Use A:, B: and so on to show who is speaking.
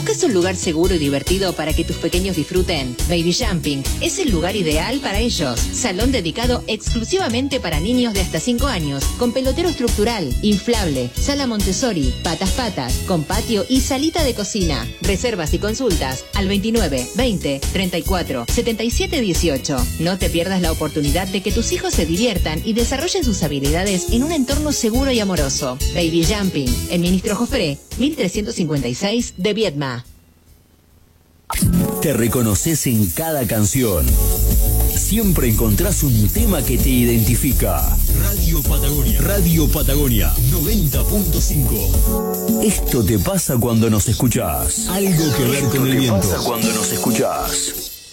A: ¿Buscas un lugar seguro y divertido para que tus pequeños disfruten? Baby Jumping es el lugar ideal para ellos. Salón dedicado exclusivamente para niños de hasta 5 años, con pelotero estructural, inflable, sala Montessori, patas, con patio y salita de cocina. Reservas y consultas al 29 20 34 77 18. No te pierdas la oportunidad de que tus hijos se diviertan y desarrollen sus habilidades en un entorno seguro y amoroso. Baby Jumping, en Ministro Jofré, 1356 de Viedma.
B: Te reconoces en cada canción. Siempre encontrás un tema que te identifica. Radio Patagonia 90.5. Esto te pasa cuando nos escuchás. Algo que ver con el viento. Esto te pasa cuando nos escuchás.